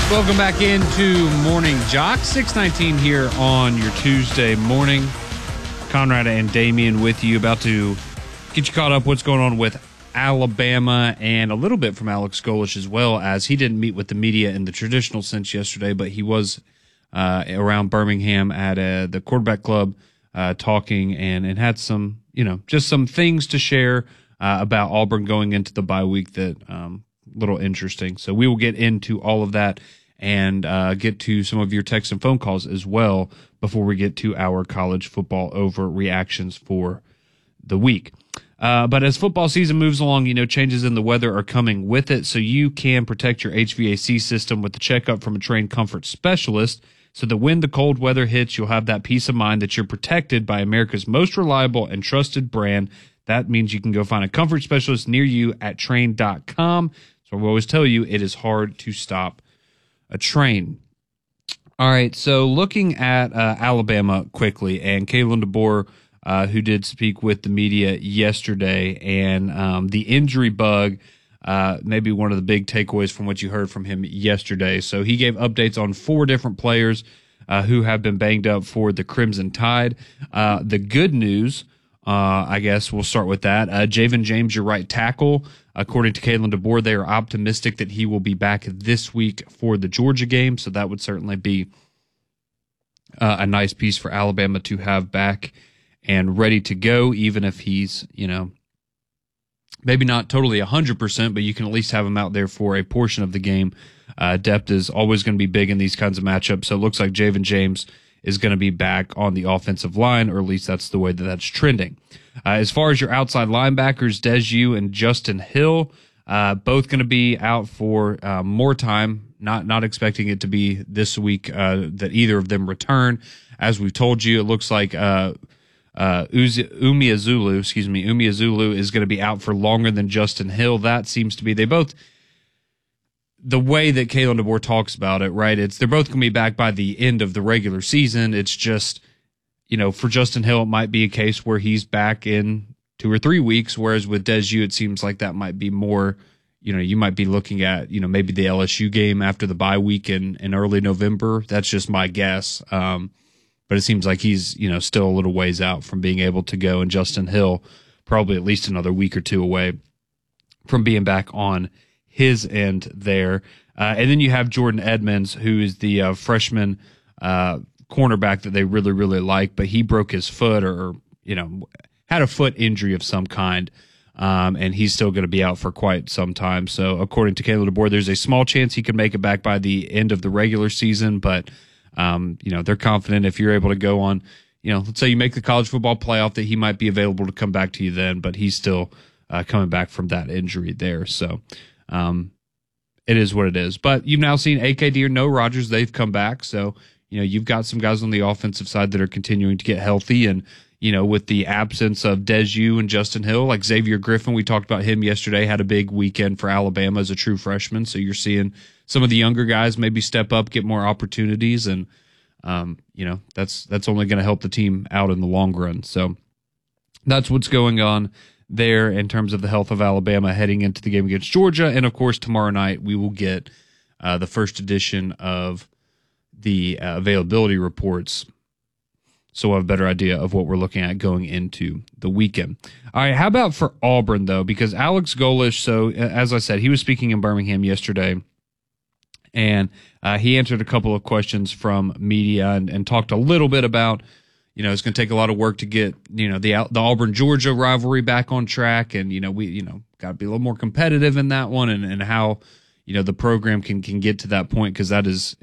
Welcome back into Morning Jock. 6:19 here on your Tuesday morning. Conrad and Damian with you, about to get you caught up what's going on with Alabama and a little bit from Alex Golesh as well, as he didn't meet with the media in the traditional sense yesterday, but he was around Birmingham at the quarterback club talking and had some, just some things to share about Auburn going into the bye week that little interesting. So we will get into all of that and get to some of your texts and phone calls as well before we get to our college football overreactions for the week. But as football season moves along, changes in the weather are coming with it, so you can protect your HVAC system with the checkup from a trained comfort specialist, so that when the cold weather hits, you'll have that peace of mind that you're protected by America's most reliable and trusted brand. That means you can go find a comfort specialist near you at Trane.com. So we always tell you, it is hard to stop a train. All right, so looking at Alabama quickly, and Kalen DeBoer, who did speak with the media yesterday, and the injury bug, maybe one of the big takeaways from what you heard from him yesterday. So he gave updates on 4 different players who have been banged up for the Crimson Tide. The good news, I guess we'll start with that. Javen James, your right tackle, according to Kalen DeBoer, they are optimistic that he will be back this week for the Georgia game. So that would certainly be a nice piece for Alabama to have back and ready to go, even if he's, maybe not totally 100%, but you can at least have him out there for a portion of the game. Depth is always going to be big in these kinds of matchups. So it looks like Javen James is going to be back on the offensive line, or at least that's the way that's trending. As far as your outside linebackers, Deju and Justin Hill, both going to be out for more time. Not expecting it to be this week that either of them return. As we've told you, it looks like Umeozulu is going to be out for longer than Justin Hill. That seems to be, they both, the way that Kalen DeBoer talks about it, right? They're both going to be back by the end of the regular season. It's just, for Justin Hill, it might be a case where he's back in 2 or 3 weeks, whereas with Deju, it seems like that might be more, you might be looking at, maybe the LSU game after the bye week in early November. That's just my guess. But it seems like he's, still a little ways out from being able to go, and Justin Hill probably at least another week or 2 away from being back on his end there. And then you have Jordan Edmonds, who is the freshman cornerback that they really, really like, but he broke his foot or had a foot injury of some kind, and he's still going to be out for quite some time. So according to Kalen DeBoer, there's a small chance he could make it back by the end of the regular season, but they're confident if you're able to go on, let's say you make the college football playoff, that he might be available to come back to you then, but he's still coming back from that injury there. So it is what it is. But you've now seen AKD or no Rodgers. They've come back. So, you've got some guys on the offensive side that are continuing to get healthy. And, with the absence of Deju and Justin Hill, like Xavier Griffin, we talked about him yesterday, had a big weekend for Alabama as a true freshman. So you're seeing some of the younger guys maybe step up, get more opportunities. And, that's only going to help the team out in the long run. So that's what's going on there in terms of the health of Alabama heading into the game against Georgia. And, of course, tomorrow night we will get the first edition of the availability reports, so we'll have a better idea of what we're looking at going into the weekend. All right, how about for Auburn, though? Because Alex Golesh, so as I said, he was speaking in Birmingham yesterday, and he answered a couple of questions from media and talked a little bit about, it's going to take a lot of work to get, the Auburn-Georgia rivalry back on track, and, we got to be a little more competitive in that one, and how, the program can get to that point, because that is